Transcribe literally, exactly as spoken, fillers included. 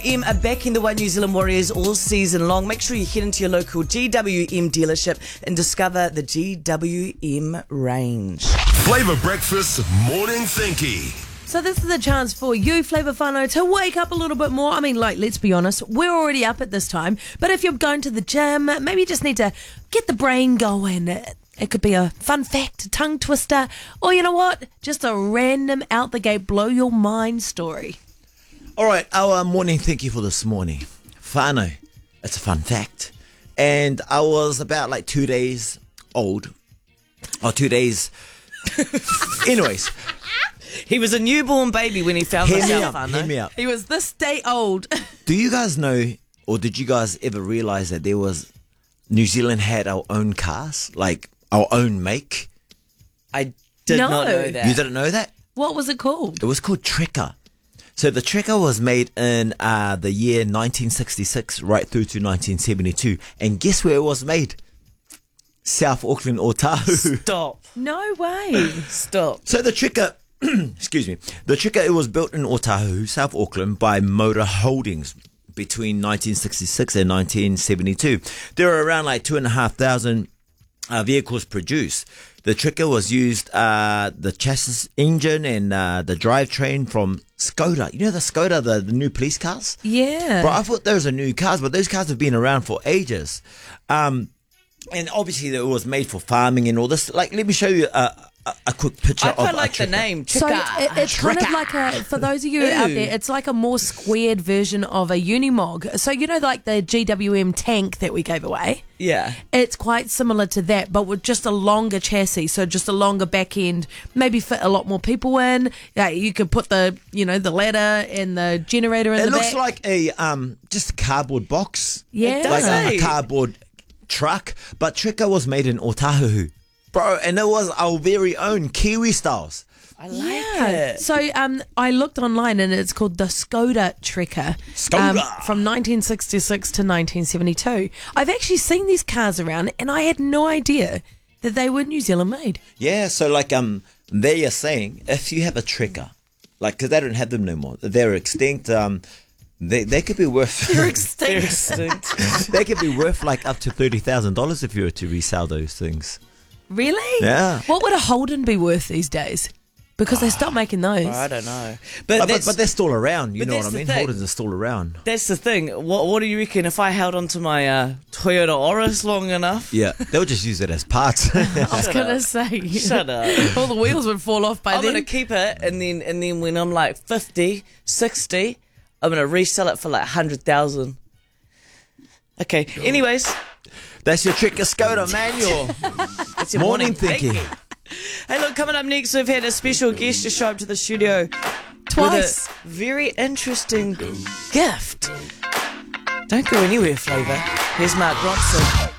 M are backing the One New Zealand Warriors all season long. Make sure you head into your local G W M dealership and discover the G W M range. Flavour Breakfast Morning Thinky. So this is a chance for you, Flavour whānau, to wake up a little bit more. I mean, like, let's be honest, we're already up at this time. But if you're going to the gym, maybe you just need to get the brain going. It could be a fun fact, a tongue twister, or you know what? Just a random out-the-gate, blow-your-mind story. All right, our morning thank you for this morning. Whānau, it's a fun fact. And I was about like two days old. Or two days. Anyways. He was a newborn baby when he found Hear this me out, out, Whānau. hear me out. He was this day old. Do you guys know, or did you guys ever realize that there was, New Zealand had our own cars? Like, our own make? I did No. not know that. You didn't know that? What was it called? It was called Trekker. So the Trekker was made in uh, the year nineteen sixty-six right through to nineteen seventy-two. And guess where it was made? South Auckland, Otahu. Stop. No way. Stop. So the Trekker, excuse me, the Trekker, it was built in Otahu, South Auckland by Motor Holdings between nineteen sixty-six and nineteen seventy-two. There were around like two and a half thousand uh, vehicles produced. The Trekker was used, uh, the chassis engine and uh, the drivetrain from Skoda. You know the Skoda, the, the new police cars? Yeah. Bro, I thought those are new cars, but those cars have been around for ages. Um, and obviously it was made for farming and all this. Like, let me show you a, a, a quick picture I of quite a like the Trekker. name. So Trekker. it, it's kind of like a, for those of you out there, it's like a more squared version of a Unimog. So you know, like the G W M tank that we gave away? Yeah. It's quite similar to that, but with just a longer chassis, so just a longer back end, maybe fit a lot more people in. Yeah, you could put the, you know, the ladder and the generator in It the looks back. like a um, just a cardboard box. Yeah. It Like does. a, a cardboard truck. But Trekker was made in Otahu. Bro, and it was our very own Kiwi styles. I like Yeah. it. So um, I looked online and it's called the Skoda Trekker. um, Skoda. from nineteen sixty-six to nineteen seventy-two. I've actually seen these cars around and I had no idea that they were New Zealand made. Yeah, so like um, they are saying if you have a Trekker, like because they don't have them no more, they're extinct. Um, they they could be worth They're extinct. They're extinct. they could be worth like up to thirty thousand dollars if you were to resell those things. Really? Yeah. What would a Holden be worth these days? Because they stopped making those. I don't know. But, But, but, that's, but they're still around. You but know what that's I the mean? thing. Holdens are still around. that's the thing. What What do you reckon if I held onto my uh, Toyota Auris long enough? Yeah, they'll just use it as parts. I was Shut going to up. say. Shut up. All the wheels would fall off by I'm then. going to keep it, and then and then when I'm like fifty, sixty, I'm going to resell it for like one hundred thousand. Okay, anyways. That's your Trekker Skoda manual. It's your Morning morning thinking. thinking. Hey, look, coming up next, we've had a special guest to show up to the studio. Twice. With a very interesting gift. Don't go anywhere, Flavour. Here's Mark Bronson.